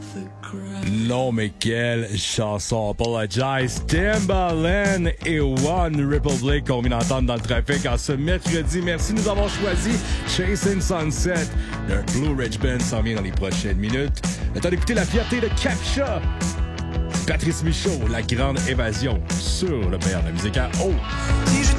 Non, mais quelle chanson! Apologize, Timbaland et One Republic qu'on vient d'entendre dans le trafic en ce mercredi. Merci de nous avoir choisi Chasing Sunset. Le Blue Ridge Band s'en vient dans les prochaines minutes. Le temps d'écouter La Fierté de Captcha. Patrice Michaud, La Grande Évasion sur le meilleur de la musique à eau. Si je